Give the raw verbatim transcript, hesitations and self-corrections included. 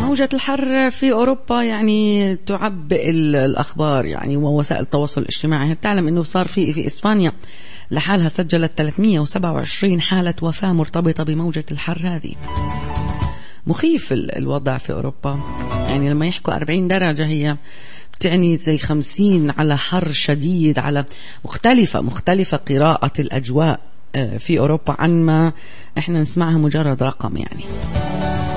موجة الحر في أوروبا يعني تعبئ الأخبار يعني ووسائل التواصل الاجتماعي. تعلم أنه صار في في إسبانيا لحالها سجلت ثلاثمئة وسبعة وعشرين حالة وفاة مرتبطة بموجة الحر هذه. مخيف الوضع في أوروبا، يعني لما يحكوا أربعين درجة هي بتعني زي خمسين على حر شديد، على مختلفة مختلفة قراءة الأجواء في أوروبا عن ما إحنا نسمعها مجرد رقم يعني.